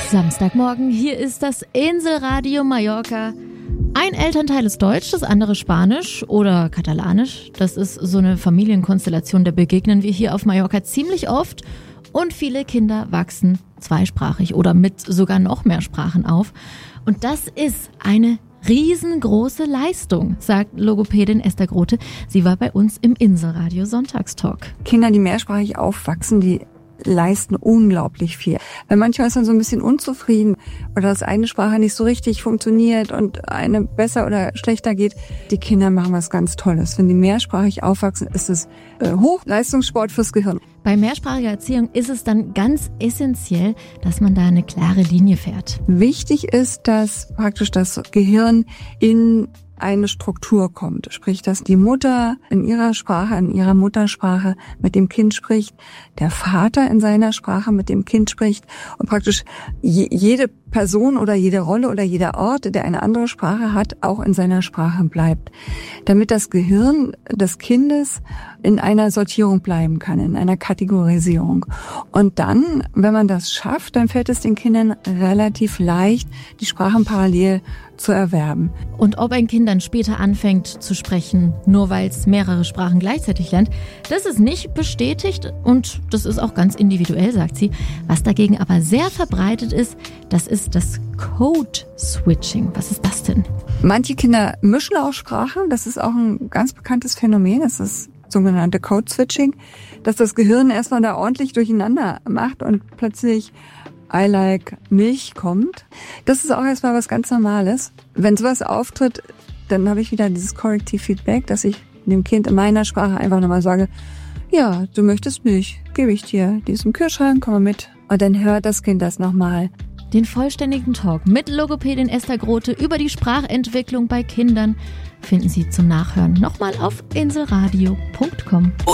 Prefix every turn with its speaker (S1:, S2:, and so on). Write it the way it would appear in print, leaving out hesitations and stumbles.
S1: Samstagmorgen, hier ist das Inselradio Mallorca. Ein Elternteil ist Deutsch, das andere Spanisch oder Katalanisch. Das ist so eine Familienkonstellation, der begegnen wir hier auf Mallorca ziemlich oft. Und viele Kinder wachsen zweisprachig oder mit sogar noch mehr Sprachen auf. Und das ist eine riesengroße Leistung, sagt Logopädin Esther Grote. Sie war bei uns im Inselradio Sonntagstalk.
S2: Kinder, die mehrsprachig aufwachsen, die leisten unglaublich viel. Weil manchmal ist man so ein bisschen unzufrieden oder dass eine Sprache nicht so richtig funktioniert und eine besser oder schlechter geht. Die Kinder machen was ganz Tolles. Wenn die mehrsprachig aufwachsen, ist es Hochleistungssport fürs Gehirn.
S1: Bei mehrsprachiger Erziehung ist es dann ganz essentiell, dass man da eine klare Linie fährt.
S2: Wichtig ist, dass praktisch das Gehirn in eine Struktur kommt. Sprich, dass die Mutter in ihrer Sprache, in ihrer Muttersprache mit dem Kind spricht, der Vater in seiner Sprache mit dem Kind spricht und praktisch jede Person oder jede Rolle oder jeder Ort, der eine andere Sprache hat, auch in seiner Sprache bleibt. Damit das Gehirn des Kindes in einer Sortierung bleiben kann, in einer Kategorisierung. Und dann, wenn man das schafft, dann fällt es den Kindern relativ leicht, die Sprachen parallel zu erwerben.
S1: Und ob ein Kind dann später anfängt zu sprechen, nur weil es mehrere Sprachen gleichzeitig lernt, das ist nicht bestätigt und das ist auch ganz individuell, sagt sie. Was dagegen aber sehr verbreitet ist, das ist das Code-Switching. Was ist das denn?
S2: Manche Kinder mischen auch Sprachen. Das ist auch ein ganz bekanntes Phänomen. Das ist sogenannte Code-Switching, dass das Gehirn erstmal da ordentlich durcheinander macht und plötzlich I like Milch kommt. Das ist auch erstmal was ganz Normales. Wenn sowas auftritt, dann habe ich wieder dieses Corrective Feedback, dass ich dem Kind in meiner Sprache einfach nochmal sage, ja, du möchtest Milch, gebe ich dir. Die ist im Kühlschrank, komm mal mit. Und dann hört das Kind das nochmal.
S1: Den vollständigen Talk mit Logopädin Esther Grote über die Sprachentwicklung bei Kindern finden Sie zum Nachhören nochmal auf inselradio.com.